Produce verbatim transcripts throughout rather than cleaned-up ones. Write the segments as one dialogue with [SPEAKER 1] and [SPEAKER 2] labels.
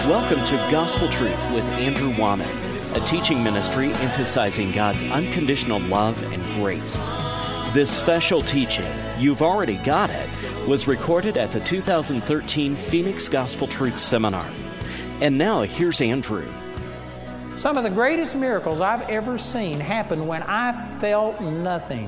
[SPEAKER 1] Welcome to Gospel Truth with Andrew Womack, a teaching ministry emphasizing God's unconditional love and grace. This special teaching, You've Already Got It, was recorded at the two thousand thirteen Phoenix Gospel Truth Seminar. And now here's Andrew.
[SPEAKER 2] Some of the greatest miracles I've ever seen happened when I felt nothing.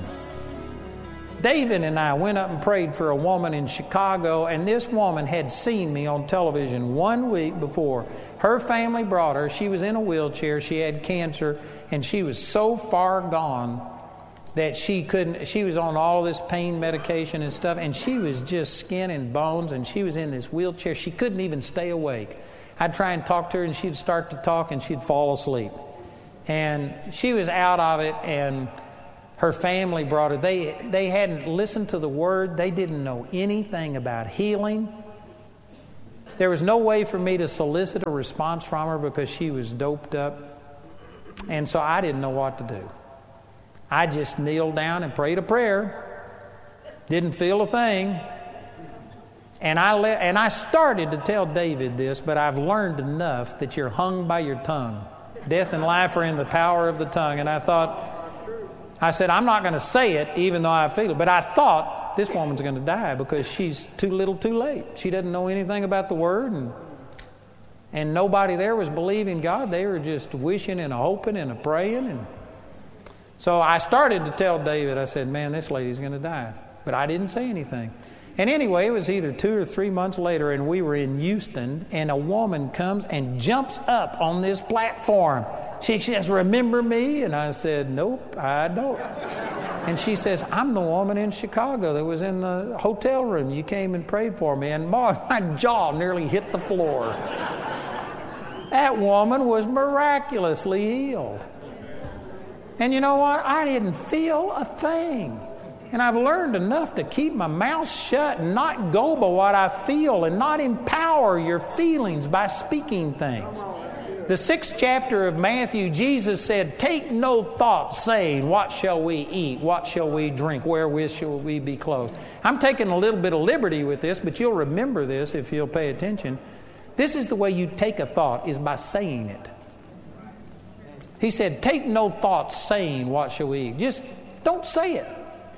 [SPEAKER 2] David and I went up and prayed for a woman in Chicago, and this woman had seen me on television one week before. Her family brought her. She was in a wheelchair. She had cancer, and she was so far gone that she couldn't, she was on all this pain medication and stuff, and she was just skin and bones, and she was in this wheelchair. She couldn't even stay awake. I'd try and talk to her, and she'd start to talk, and she'd fall asleep. And she was out of it, and her family brought her. They they hadn't listened to the Word. They didn't know anything about healing. There was no way for me to solicit a response from her because she was doped up. And so I didn't know what to do. I just kneeled down and prayed a prayer. Didn't feel a thing. And I le- and I started to tell David this, but I've learned enough that you're hung by your tongue. Death and life are in the power of the tongue. And I thought, I said, I'm not going to say it even though I feel it. But I thought this woman's going to die because she's too little too late. She doesn't know anything about the Word. And, and nobody there was believing God. They were just wishing and a hoping and a praying. And so I started to tell David, I said, man, this lady's going to die. But I didn't say anything. And anyway, it was either two or three months later, and we were in Houston, and a woman comes and jumps up on this platform. She says, remember me? And I said, nope, I don't. And she says, I'm the woman in Chicago that was in the hotel room. You came and prayed for me. And boy, my jaw nearly hit the floor. That woman was miraculously healed. And you know what? I didn't feel a thing. And I've learned enough to keep my mouth shut and not go by what I feel and not empower your feelings by speaking things. The sixth chapter of Matthew, Jesus said, take no thought saying, what shall we eat? What shall we drink? Wherewith shall we be clothed? I'm taking a little bit of liberty with this, but you'll remember this if you'll pay attention. This is the way you take a thought, is by saying it. He said, take no thought saying, what shall we eat? Just don't say it.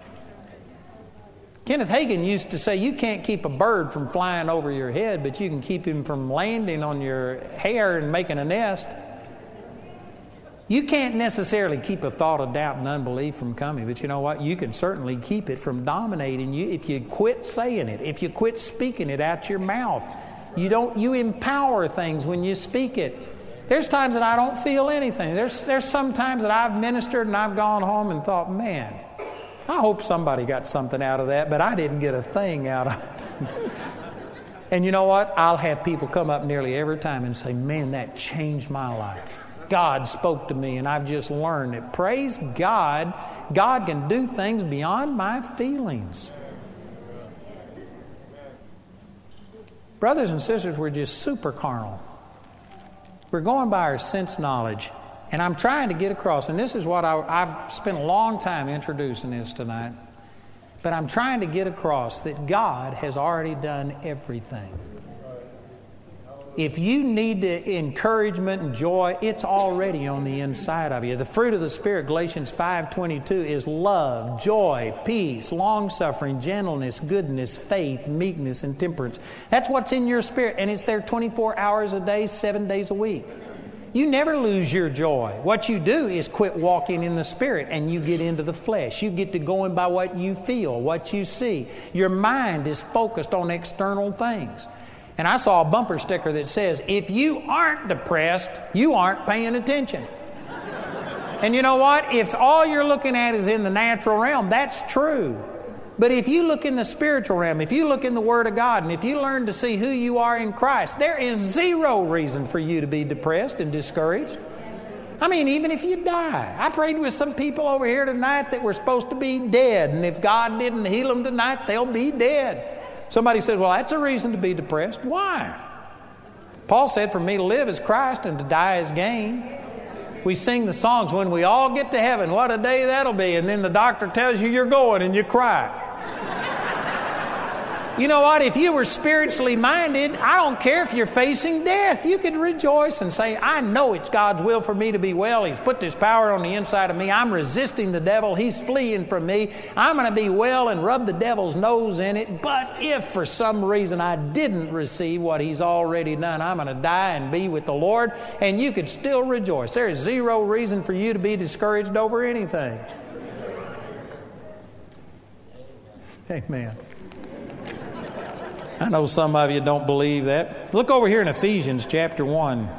[SPEAKER 2] Kenneth Hagin used to say, you can't keep a bird from flying over your head, but you can keep him from landing on your hair and making a nest. You can't necessarily keep a thought of doubt and unbelief from coming, but you know what? You can certainly keep it from dominating you if you quit saying it, if you quit speaking it out your mouth. You don't. You empower things when you speak it. There's times that I don't feel anything. There's, there's some times that I've ministered and I've gone home and thought, man, I hope somebody got something out of that, but I didn't get a thing out of it. And you know what? I'll have people come up nearly every time and say, man, that changed my life. God spoke to me, and I've just learned that, praise God, God can do things beyond my feelings. Brothers and sisters, we're just super carnal. We're going by our sense knowledge. And I'm trying to get across, and this is what I, I've spent a long time introducing this tonight, but I'm trying to get across that God has already done everything. If you need the encouragement and joy, it's already on the inside of you. The fruit of the Spirit, Galatians five twenty-two, is love, joy, peace, long-suffering, gentleness, goodness, faith, meekness, and temperance. That's what's in your spirit, and it's there twenty-four hours a day, seven days a week. You never lose your joy. What you do is quit walking in the Spirit and you get into the flesh. You get to going by what you feel, what you see. Your mind is focused on external things. And I saw a bumper sticker that says, if you aren't depressed, you aren't paying attention. And you know what? If all you're looking at is in the natural realm, that's true. But if you look in the spiritual realm, if you look in the Word of God, and if you learn to see who you are in Christ, there is zero reason for you to be depressed and discouraged. I mean, even if you die. I prayed with some people over here tonight that were supposed to be dead, and if God didn't heal them tonight, they'll be dead. Somebody says, well, that's a reason to be depressed. Why? Paul said, for me to live is Christ and to die is gain. We sing the songs, when we all get to heaven, what a day that'll be. And then the doctor tells you you're going and you cry. You know what? If you were spiritually minded, I don't care if you're facing death. You could rejoice and say, I know it's God's will for me to be well. He's put this power on the inside of me. I'm resisting the devil. He's fleeing from me. I'm going to be well and rub the devil's nose in it. But if for some reason I didn't receive what He's already done, I'm going to die and be with the Lord. And you could still rejoice. There is zero reason for you to be discouraged over anything. Amen. I know some of you don't believe that. Look over here in Ephesians chapter one.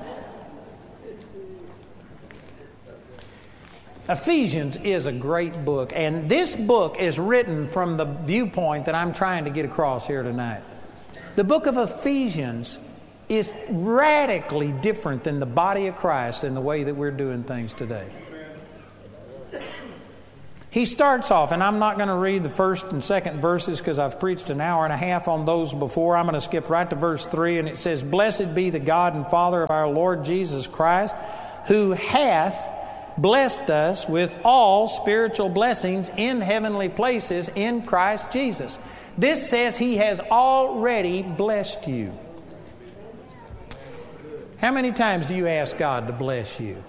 [SPEAKER 2] Ephesians is a great book, and this book is written from the viewpoint that I'm trying to get across here tonight. The book of Ephesians is radically different than the body of Christ in the way that we're doing things today. He starts off, and I'm not going to read the first and second verses because I've preached an hour and a half on those before. I'm going to skip right to verse three, and it says, Blessed be the God and Father of our Lord Jesus Christ, who hath blessed us with all spiritual blessings in heavenly places in Christ Jesus. This says He has already blessed you. How many times do you ask God to bless you?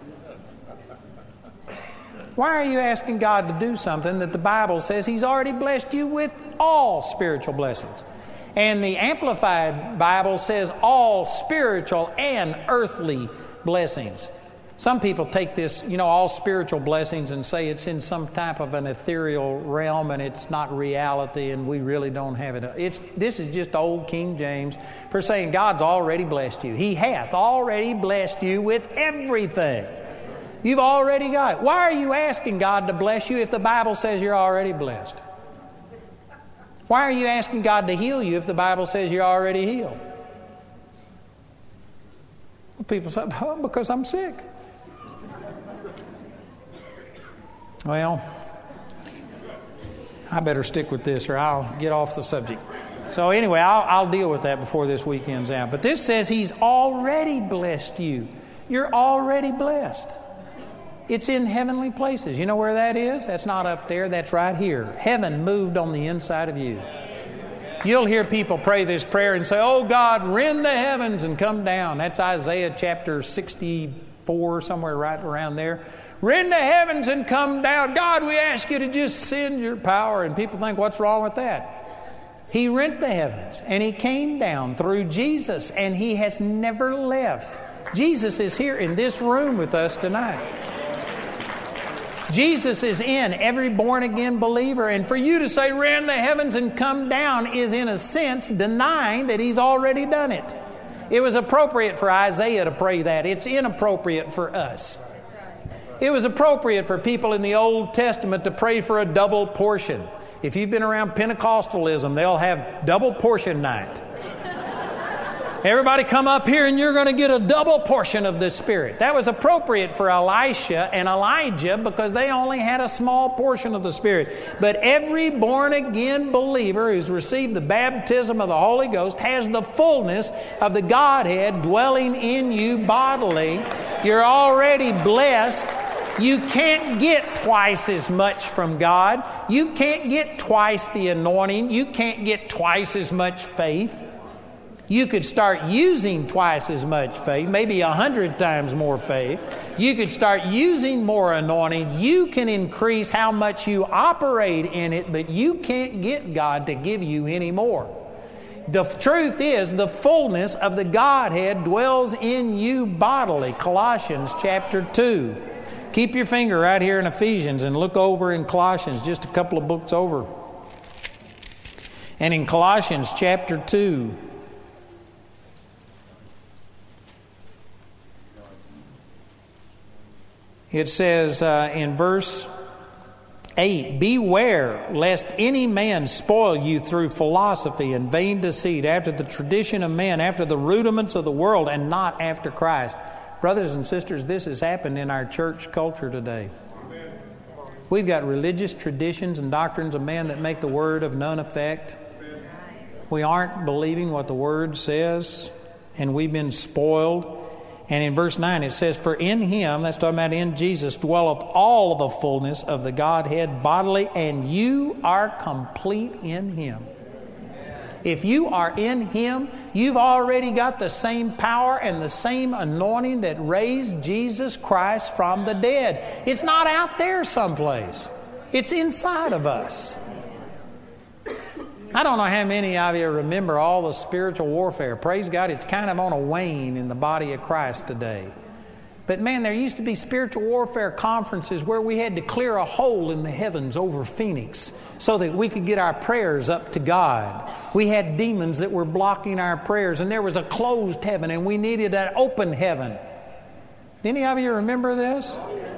[SPEAKER 2] Why are you asking God to do something that the Bible says He's already blessed you with all spiritual blessings? And the Amplified Bible says all spiritual and earthly blessings. Some people take this, you know, all spiritual blessings and say it's in some type of an ethereal realm and it's not reality and we really don't have it. It's, this is just old King James for saying God's already blessed you. He hath already blessed you with everything. You've already got it. Why are you asking God to bless you if the Bible says you're already blessed? Why are you asking God to heal you if the Bible says you're already healed? Well, people say, oh, because I'm sick. Well, I better stick with this or I'll get off the subject. So anyway, I'll, I'll deal with that before this weekend's out. But this says He's already blessed you. You're already blessed. It's in heavenly places. You know where that is? That's not up there. That's right here. Heaven moved on the inside of you. You'll hear people pray this prayer and say, oh God, rend the heavens and come down. That's Isaiah chapter sixty-four, somewhere right around there. Rend the heavens and come down. God, we ask you to just send your power. And people think, what's wrong with that? He rent the heavens and He came down through Jesus and He has never left. Jesus is here in this room with us tonight. Jesus is in every born-again believer. And for you to say, rend the heavens and come down, is in a sense denying that He's already done it. It was appropriate for Isaiah to pray that. It's inappropriate for us. It was appropriate for people in the Old Testament to pray for a double portion. If you've been around Pentecostalism, they'll have double portion night. Everybody come up here and you're going to get a double portion of the Spirit. That was appropriate for Elisha and Elijah because they only had a small portion of the Spirit. But every born-again believer who's received the baptism of the Holy Ghost has the fullness of the Godhead dwelling in you bodily. You're already blessed. You can't get twice as much from God. You can't get twice the anointing. You can't get twice as much faith. You could start using twice as much faith, maybe a hundred times more faith. You could start using more anointing. You can increase how much you operate in it, but you can't get God to give you any more. The truth is, the fullness of the Godhead dwells in you bodily. Colossians chapter two. Keep your finger right here in Ephesians and look over in Colossians, just a couple of books over. And in Colossians chapter two, it says uh, in verse eight, beware lest any man spoil you through philosophy and vain deceit, after the tradition of men, after the rudiments of the world, and not after Christ. Brothers and sisters, this has happened in our church culture today. We've got religious traditions and doctrines of man that make the Word of none effect. We aren't believing what the Word says, and we've been spoiled. And in verse nine it says, for in Him, that's talking about in Jesus, dwelleth all the fullness of the Godhead bodily, and you are complete in Him. If you are in Him, you've already got the same power and the same anointing that raised Jesus Christ from the dead. It's not out there someplace. It's inside of us. I don't know how many of you remember all the spiritual warfare. Praise God, it's kind of on a wane in the body of Christ today. But man, there used to be spiritual warfare conferences where we had to clear a hole in the heavens over Phoenix so that we could get our prayers up to God. We had demons that were blocking our prayers, and there was a closed heaven, and we needed an open heaven. Any of you remember this?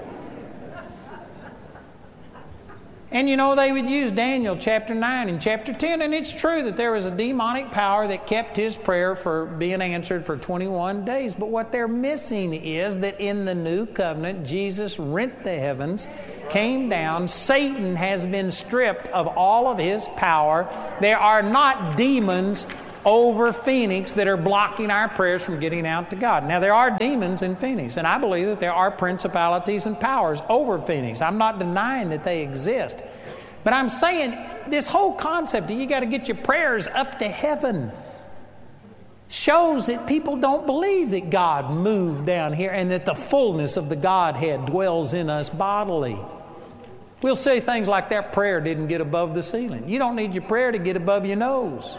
[SPEAKER 2] And you know, they would use Daniel chapter nine and chapter ten, and it's true that there was a demonic power that kept his prayer for being answered for twenty-one days. But what they're missing is that in the new covenant, Jesus rent the heavens, came down. Satan has been stripped of all of his power. There are not demons over Phoenix that are blocking our prayers from getting out to God. Now, there are demons in Phoenix, and I believe that there are principalities and powers over Phoenix. I'm not denying that they exist. But I'm saying this whole concept that you got to get your prayers up to heaven shows that people don't believe that God moved down here and that the fullness of the Godhead dwells in us bodily. We'll say things like that prayer didn't get above the ceiling. You don't need your prayer to get above your nose.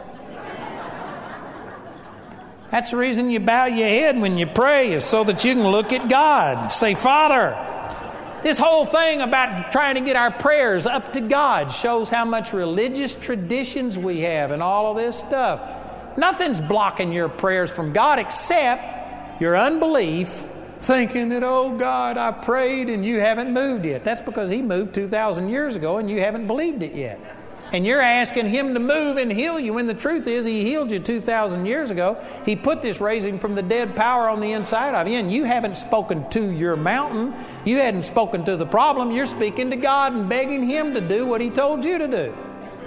[SPEAKER 2] That's the reason you bow your head when you pray, is so that you can look at God. Say, Father. This whole thing about trying to get our prayers up to God shows how much religious traditions we have and all of this stuff. Nothing's blocking your prayers from God except your unbelief, thinking that, oh God, I prayed and you haven't moved yet. That's because He moved two thousand years ago and you haven't believed it yet. And you're asking Him to move and heal you, when the truth is He healed you two thousand years ago. He put this raising from the dead power on the inside of you, and you haven't spoken to your mountain. You hadn't spoken to the problem. You're speaking to God and begging Him to do what He told you to do.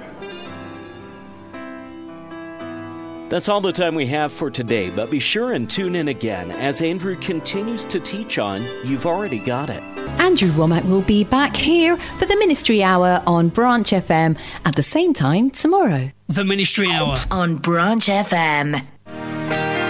[SPEAKER 1] That's all the time we have for today, but be sure and tune in again as Andrew continues to teach on You've Already Got It.
[SPEAKER 3] Andrew Wommack will be back here for the Ministry Hour on Branch F M at the same time tomorrow.
[SPEAKER 4] The Ministry Hour
[SPEAKER 3] on Branch F M.